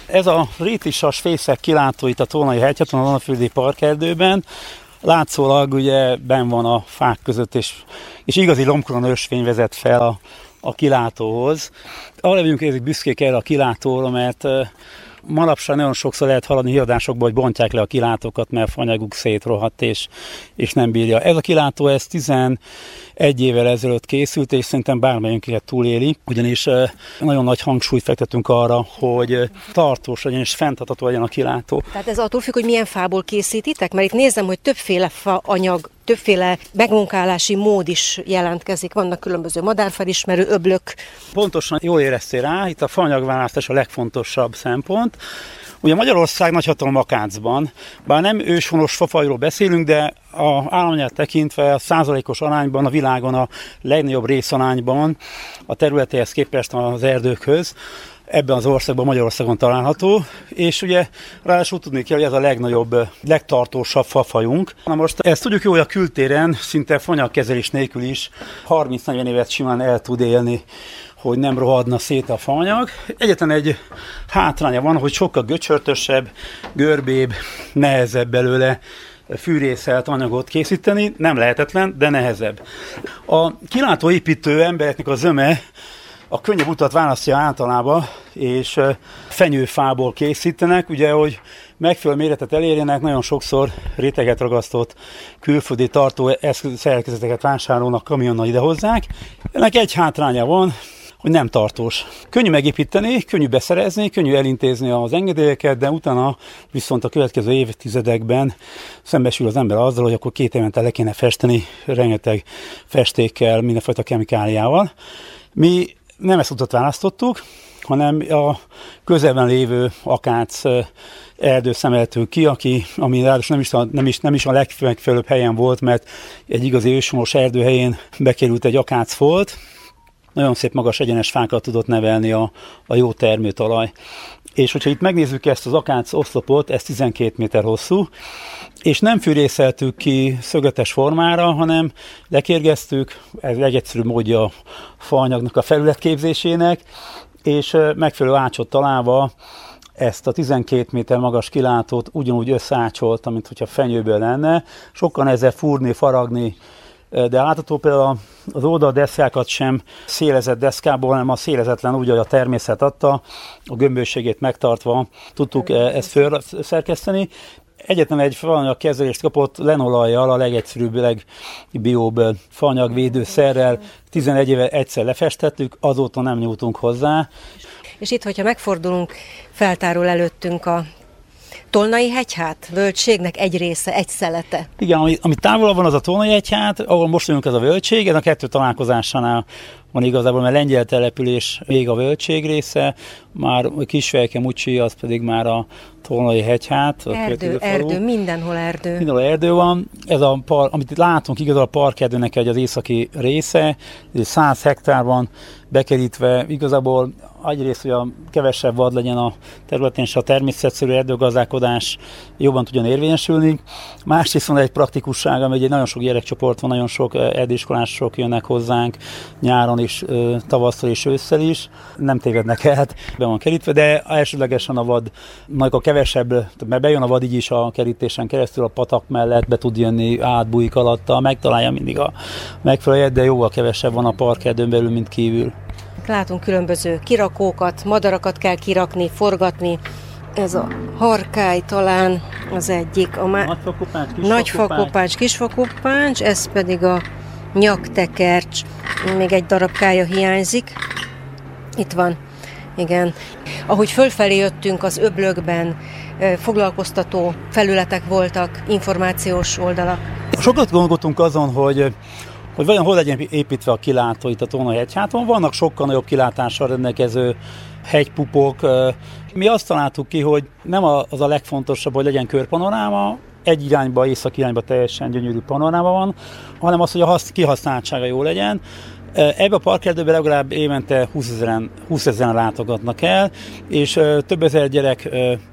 Ez a rétisas fészek kilátó itt a Tolnai hegyhaton, a Danafüredi Parkerdőben, látszólag ugye benn van a fák között, és igazi lombkoron ösvény vezet fel a kilátóhoz. Arra vagyunk büszkék erre a kilátóra, mert manapság nagyon sokszor lehet hallani híradásokban, hogy bontják le a kilátókat, mert a fanyaguk szétrohadt és nem bírja. Ez a kilátó, ez 11 évvel ezelőtt készült, és szerintem bármelyikünket túléli, ugyanis nagyon nagy hangsúlyt fektetünk arra, hogy tartós legyen és fenntartható legyen a kilátó. Tehát ez attól függ, hogy milyen fából készítitek? Mert itt nézem, hogy többféle faanyag, többféle megmunkálási mód is jelentkezik. Vannak különböző madárfelismerő öblök. Pontosan jól éreztél rá, itt a faanyagválasztás a legfontosabb szempont. Ugye Magyarország nagyhatalom akácban, bár nem őshonos fafajról beszélünk, de az állományát tekintve a százalékos arányban a világon a legnagyobb részarányban a területéhez képest az erdőkhöz ebben az országban, Magyarországon található, és ugye ráadásul tudni kell, hogy ez a legnagyobb, legtartósabb fafajunk. Na most ezt tudjuk jó, hogy a kültéren szinte fanyagkezelés nélkül is 30-40 évet simán el tud élni, hogy nem rohadna szét a faanyag. Egyetlen egy hátránya van, hogy sokkal göcsörtösebb, görbébb, nehezebb belőle fűrészelt anyagot készíteni. Nem lehetetlen, de nehezebb. A kilátóépítő embereknek a zöme a könnyebb utat választja általában, és fenyőfából készítenek. Ugye, hogy megfelelő méretet elérjenek, nagyon sokszor réteget ragasztott külföldi tartó szerkezeteket vásárolnak, kamionnal idehozzák. Ennek egy hátránya van, hogy nem tartós. Könnyű megépíteni, könnyű beszerezni, könnyű elintézni az engedélyeket, de utána viszont a következő évtizedekben szembesül az ember azzal, hogy akkor 2 évente le kéne festeni rengeteg festékkel, mindenfajta kemikáliával. Mi nem ezt utat választottuk, hanem a közelben lévő akác erdő szemeltünk ki, ami ráadásul nem is a legmegfelelőbb helyen volt, mert egy igazi őshonos erdő helyén bekerült egy akácfolt. Nagyon szép magas egyenes fákat tudott nevelni a jó termőtalaj. És hogyha itt megnézzük ezt az akác oszlopot, ez 12 méter hosszú, és nem fűrészeltük ki szögletes formára, hanem lekérgeztük, ez legegyszerűbb módja a faanyagnak a felületképzésének, és megfelelő ácsot találva ezt a 12 méter magas kilátót ugyanúgy összeácsolta, mint hogyha fenyőből lenne. Sokkal nehezebb fúrni, faragni, de látható például az oldaldeszkákat sem szélezett deszkából, hanem a szélezetlen úgy, hogy a természet adta, a gömbösségét megtartva tudtuk ezt felszerkeszteni. Egyetlen egy faanyag kezelést kapott lenolajjal, a legegyszerűbb, legbióbb faanyagvédőszerrel, 11 éve egyszer lefestettük, azóta nem nyújtunk hozzá. És itt, hogyha megfordulunk, feltárul előttünk a Tolnai hegyhát, völgységnek egy része, egy szelete. Igen, ami távolabb van, az a Tolnai hegyhát, ahol most vagyunk, ez a völgység, ez a 2 találkozásánál van igazából, mert lengyel település még a völgység része, már Kisfejke, Mucsi, az pedig már a Tolnai hegyhát. Erdő, mindenhol erdő. Mindenhol erdő van. Ez amit látunk, igazából a parkerdőnek az északi része, 100 hektár van bekerítve, igazából egyrészt, hogy a kevesebb vad legyen a területén, és a természetszerű erdőgazdálkodás jobban tudjon érvényesülni. Másrészt van egy praktikusság, ami egy nagyon sok gyerekcsoport van, nagyon sok erdőiskolások jönnek hozzánk nyáron is, tavasszal és ősszel is. Nem tévednek el, be van kerítve, de elsődlegesen a vadnak a kevesebb, mert bejön a vad így is a kerítésen keresztül, a patak mellett be tud jönni, átbújik alatta, megtalálja mindig a megfelelőt, de jóval kevesebb van a parkerdőn belül, mint kívül. Látunk különböző kirakókat, madarakat kell kirakni, forgatni. Ez a harkály talán az egyik. Nagyfakopáncs, kisfakopáncs, ez pedig a nyaktekercs. Még egy darabkája hiányzik. Itt van, igen. Ahogy fölfelé jöttünk az öblökben, foglalkoztató felületek voltak, információs oldalak. Sokat gondoltunk azon, hogy vajon hol legyen építve a kilátó itt a Tolnai hegyháton. Vannak sokkal nagyobb kilátással rendelkező hegypupok. Mi azt találtuk ki, hogy nem az a legfontosabb, hogy legyen körpanoráma, egy irányba, észak irányba teljesen gyönyörű panoráma van, hanem az, hogy a kihasználtsága jó legyen. Ebbe a parkerdőbe legalább évente 20 ezeren látogatnak el, és több ezer gyerek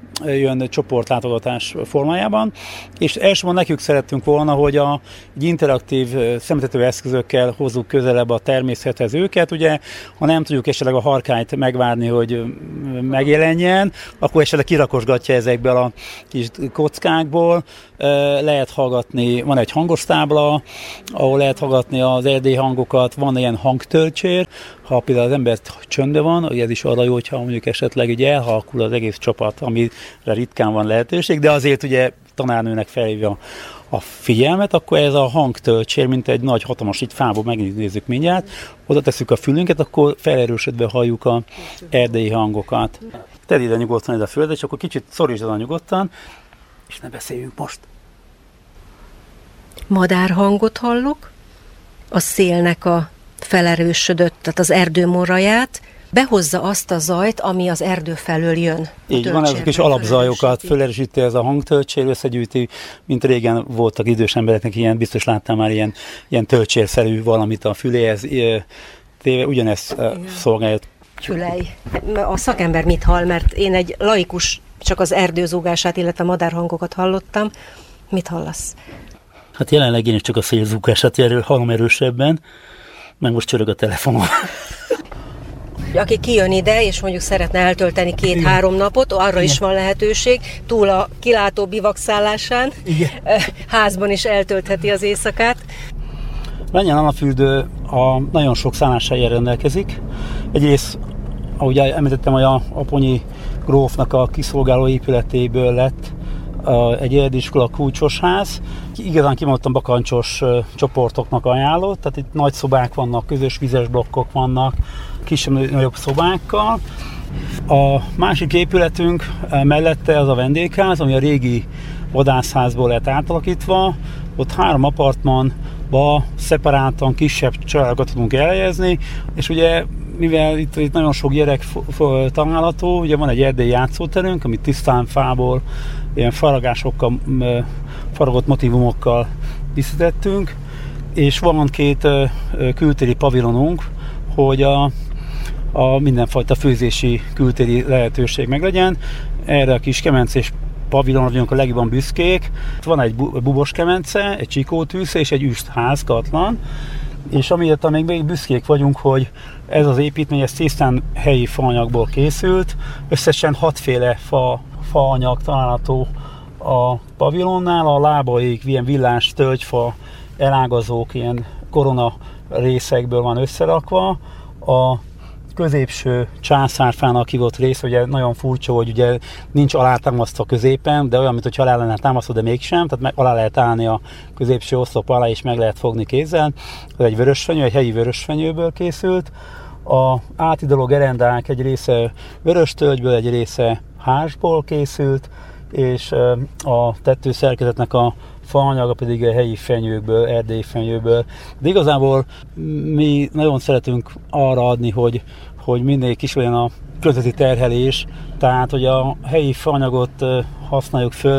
jön csoportlátogatás formájában, és elsősorban nekünk szerettünk volna, hogy egy interaktív szemléltető eszközökkel hozzuk közelebb a természethez őket. Ugye, ha nem tudjuk esetleg a harkályt megvárni, hogy megjelenjen, akkor esetleg kirakosgatja ezekből a kis kockákból. Lehet hallgatni, van egy hangostábla, ahol lehet hallgatni az erdélyi hangokat, van ilyen hangtölcsér, ha például az ember csöndbe van, ugye ez is arra jó, hogyha mondjuk esetleg ugye elhalkul az egész csapat, amire ritkán van lehetőség, de azért ugye tanárnőnek felhívja a figyelmet, akkor ez a hangtölcsér, mint egy nagy hatalmas itt fából, megnézzük mindjárt, oda tesszük a fülünket, akkor felerősödve halljuk a erdélyi hangokat. Tedd ide nyugodtan ide a földet, és akkor kicsit szorítsd oda nyugodtan, és ne beszéljünk most. Madárhangot hallok, a szélnek a felerősödött, tehát az erdő morraját, behozza azt a zajt, ami az erdő felől jön. Így van, ezek is alapzajokat felerősíti ez a hangtölcsér, összegyűjti, mint régen voltak idős embereknek ilyen, biztos láttál már ilyen tölcsérszerű valamit a füléhez téve, ugyanezt szolgálja. Fülej. A szakember mit hall, mert én egy laikus csak az erdőzúgását, illetve madárhangokat hallottam. Mit hallasz? Hát jelenleg én is csak a szélzúgását hallom erősebben, meg most csörög a telefonom. Aki kijön ide, és mondjuk szeretne eltölteni 2-3 napot, arra Igen. is van lehetőség, túl a kilátó bivakszállásán, házban is eltöltheti az éjszakát. Renyen Almafürdő nagyon sok szálláshelyen rendelkezik. Egyrészt, ahogy említettem, hogy a Aponyi grófnak a kiszolgáló épületéből lett egy erdélyiskola kulcsos ház. Igazán kimondottan bakancsos csoportoknak ajánlott, tehát itt nagy szobák vannak, közös vizes blokkok vannak, kisebb-nagyobb szobákkal. A másik épületünk mellette az a vendégház, ami a régi vadászházból lett átalakítva. Ott 3 apartmanba szeparáltan kisebb családokat tudunk elhelyezni, és ugye mivel itt nagyon sok gyerek található, ugye van egy erdélyi játszóterünk, amit tisztán fából, ilyen faragásokkal, faragott motivumokkal díszítettünk, és van 2 kültéri pavilonunk, hogy a mindenfajta főzési kültéri lehetőség meglegyen. Erre a kis kemencés pavilonra vagyunk a legjobban büszkék. Van egy bubos kemence, egy csikótűz és egy üstház, katlan. És amiért még büszkék vagyunk, hogy ez az építmény ez tisztán helyi faanyagból készült. Összesen 6 féle faanyag található a pavilonnál. A lábaik ilyen villás tölgyfa elágazók, ilyen korona részekből van összerakva. A középső császárfának hívott rész, ugye nagyon furcsa, hogy ugye nincs alátámasztva középen, de olyan, mintha alá lenne támasztva, de mégsem, tehát alá lehet állni a középső oszlop alá, és meg lehet fogni kézzel. Ez egy vörösfenyő, egy helyi vörösfenyőből készült. A átidaló gerendák egy része vöröstölgyből, egy része hársból készült, és a tetőszerkezetnek a faanyaga pedig a helyi fenyőkből, erdélyi fenyőből. De igazából mi nagyon szeretünk arra adni, hogy mindig is olyan a közötti terhelés, tehát hogy a helyi faanyagot használjuk föl.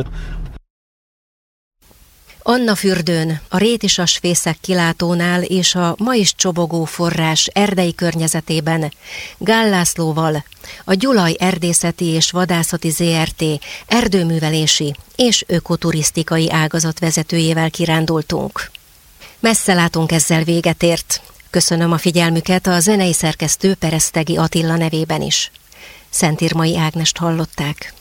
Annafürdőn, a Rétisasfészek kilátónál és a ma is csobogó forrás erdei környezetében Gál Lászlóval, a Gyulaj Erdészeti és Vadászati Zrt. Erdőművelési és ökoturisztikai ágazat vezetőjével kirándultunk. Messzelátunk ezzel véget ért. Köszönöm a figyelmüket a zenei szerkesztő Peresztegi Attila nevében is. Szent Irmai Ágnest hallották.